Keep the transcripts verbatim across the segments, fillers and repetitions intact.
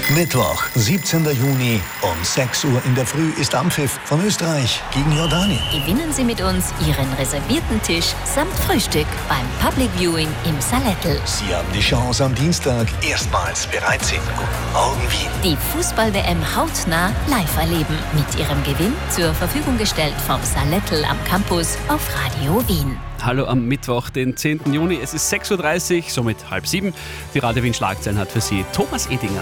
Mittwoch, siebzehnten Juni um sechs Uhr in der Früh ist Anpfiff von Österreich gegen Jordanien. Gewinnen Sie mit uns Ihren reservierten Tisch samt Frühstück beim Public Viewing im Salettl. Sie haben die Chance am Dienstag erstmals bereits in Guten Morgen Wien die Fußball-W M hautnah live erleben. Mit Ihrem Gewinn zur Verfügung gestellt vom Salettl am Campus auf Radio Wien. Hallo am Mittwoch, den zehnten Juni. Es ist sechs Uhr dreißig, somit halb sieben. Die Radio Wien Schlagzeilen hat für Sie Thomas Edinger.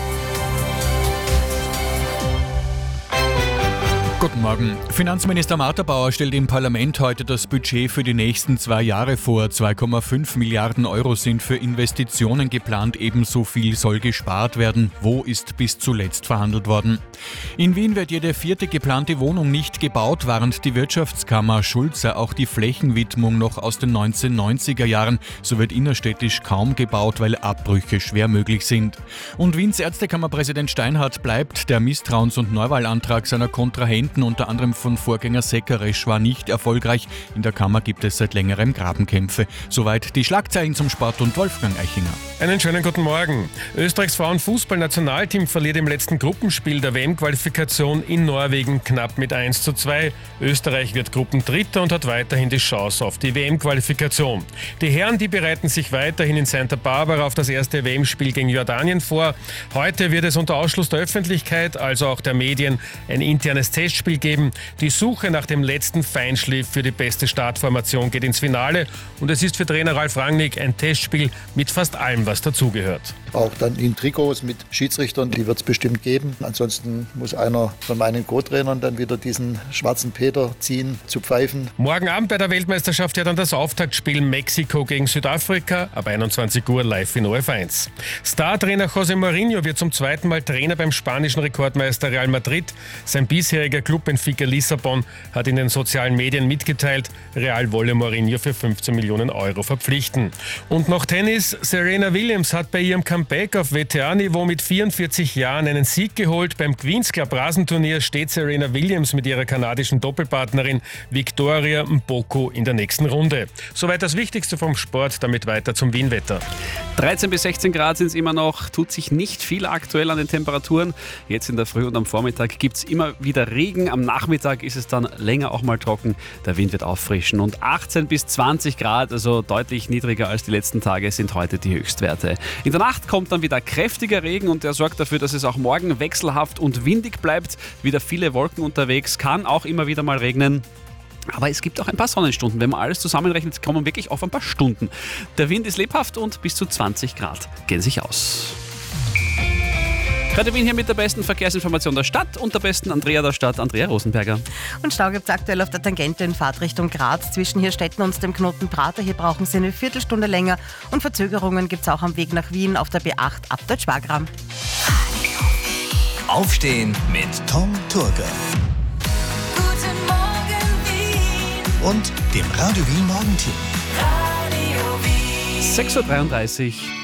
Guten Morgen. Finanzminister Martha Bauer stellt im Parlament heute das Budget für die nächsten zwei Jahre vor. zwei Komma fünf Milliarden Euro sind für Investitionen geplant, ebenso viel soll gespart werden. Wo ist bis zuletzt verhandelt worden? In Wien wird jede vierte geplante Wohnung nicht gebaut, warnt die Wirtschaftskammer. Schuld sei auch die Flächenwidmung noch aus den neunzehnhundertneunziger Jahren. So wird innerstädtisch kaum gebaut, weil Abbrüche schwer möglich sind. Und Wiens Ärztekammerpräsident Steinhardt bleibt. Der Misstrauens- und Neuwahlantrag seiner Kontrahenten, unter anderem von Vorgänger Sekeresch, war nicht erfolgreich. In der Kammer gibt es seit längerem Grabenkämpfe. Soweit die Schlagzeilen zum Sport und Wolfgang Eichinger. Einen schönen guten Morgen. Österreichs Frauenfußballnationalteam verliert im letzten Gruppenspiel der W M-Qualifikation in Norwegen knapp mit eins zu zwei. Österreich wird Gruppendritter und hat weiterhin die Chance auf die W M-Qualifikation. Die Herren, die bereiten sich weiterhin in Santa Barbara auf das erste W M-Spiel gegen Jordanien vor. Heute wird es unter Ausschluss der Öffentlichkeit, also auch der Medien, ein internes Testspiel geben. Die Suche nach dem letzten Feinschliff für die beste Startformation geht ins Finale und es ist für Trainer Ralf Rangnick ein Testspiel mit fast allem, was dazugehört. Auch dann in Trikots mit Schiedsrichtern, die wird es bestimmt geben. Ansonsten muss einer von meinen Co-Trainern dann wieder diesen schwarzen Peter ziehen, zu pfeifen. Morgen Abend bei der Weltmeisterschaft ja dann das Auftaktspiel Mexiko gegen Südafrika, ab einundzwanzig Uhr live in O F eins. Star-Trainer José Mourinho wird zum zweiten Mal Trainer beim spanischen Rekordmeister Real Madrid. Sein bisheriger Club Benfica Lissabon hat in den sozialen Medien mitgeteilt, Real wolle Mourinho für fünfzehn Millionen Euro verpflichten. Und noch Tennis. Serena Williams hat bei ihrem Comeback auf W T A-Niveau mit vierundvierzig Jahren einen Sieg geholt. Beim Queen's Club Rasenturnier steht Serena Williams mit ihrer kanadischen Doppelpartnerin Victoria Mboko in der nächsten Runde. Soweit das Wichtigste vom Sport, damit weiter zum Wien-Wetter. dreizehn bis sechzehn Grad sind es immer noch, tut sich nicht viel aktuell an den Temperaturen. Jetzt in der Früh und am Vormittag gibt es immer wieder Regen. Am Nachmittag ist es dann länger auch mal trocken. Der Wind wird auffrischen. Und achtzehn bis zwanzig Grad, also deutlich niedriger als die letzten Tage, sind heute die Höchstwerte. In der Nacht kommt dann wieder kräftiger Regen und der sorgt dafür, dass es auch morgen wechselhaft und windig bleibt. Wieder viele Wolken unterwegs, kann auch immer wieder mal regnen. Aber es gibt auch ein paar Sonnenstunden. Wenn man alles zusammenrechnet, kommt man wirklich auf ein paar Stunden. Der Wind ist lebhaft und bis zu zwanzig Grad gehen sich aus. Radio Wien hier mit der besten Verkehrsinformation der Stadt und der besten Andrea der Stadt, Andrea Rosenberger. Und Stau gibt es aktuell auf der Tangente in Fahrtrichtung Graz zwischen Hirstetten und dem Knoten Prater. Hier brauchen Sie eine Viertelstunde länger. Und Verzögerungen gibt es auch am Weg nach Wien auf der B acht ab Deutschwagram. Aufstehen mit Tom Turger. Guten Morgen Wien. Und dem Radio Wien Morgenteam. Radio Wien. sechs Uhr dreiunddreißig.